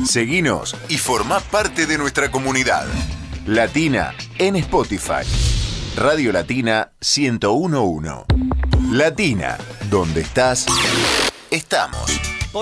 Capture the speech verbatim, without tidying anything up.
Seguinos y formá parte de nuestra comunidad. Latina en Spotify. Radio Latina ciento uno punto uno. Latina, donde estás, estamos.